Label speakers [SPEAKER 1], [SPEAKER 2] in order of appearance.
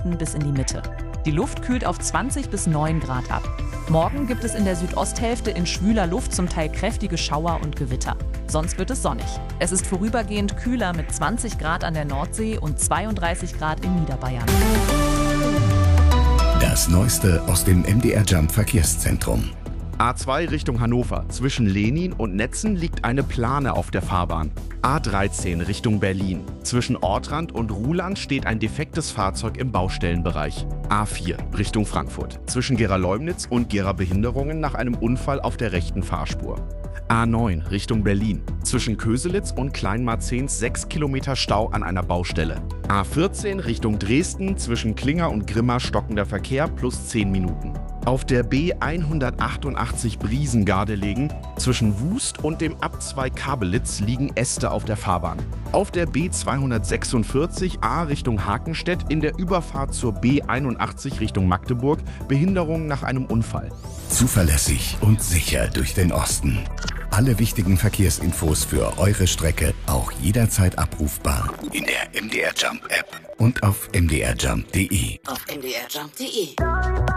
[SPEAKER 1] Westen bis in die Mitte. Die Luft kühlt auf 20 bis 9 Grad ab. Morgen gibt es in der Südosthälfte in schwüler Luft zum Teil kräftige Schauer und Gewitter. Sonst wird es sonnig. Es ist vorübergehend kühler mit 20 Grad an der Nordsee und 32 Grad in Niederbayern.
[SPEAKER 2] Das Neueste aus dem MDR Jump Verkehrszentrum.
[SPEAKER 3] A2 Richtung Hannover. Zwischen Lenin und Netzen liegt eine Plane auf der Fahrbahn. A13 Richtung Berlin. Zwischen Ortrand und Ruhland steht ein defektes Fahrzeug im Baustellenbereich. A4 Richtung Frankfurt. Zwischen Gera-Leumnitz und Gera-Behinderungen nach einem Unfall auf der rechten Fahrspur. A9 Richtung Berlin. Zwischen Köselitz und Kleinmarzens 6 Kilometer Stau an einer Baustelle. A14 Richtung Dresden. Zwischen Klinger und Grimma stockender Verkehr plus 10 Minuten. Auf der B188 Briesengardelegen zwischen Wust und dem Abzweig Kabelitz liegen Äste auf der Fahrbahn. Auf der B246 A Richtung Hakenstedt in der Überfahrt zur B81 Richtung Magdeburg Behinderung nach einem Unfall.
[SPEAKER 2] Zuverlässig und sicher durch den Osten. Alle wichtigen Verkehrsinfos für eure Strecke auch jederzeit abrufbar in der MDR Jump App und auf mdrjump.de.
[SPEAKER 4] Auf mdrjump.de.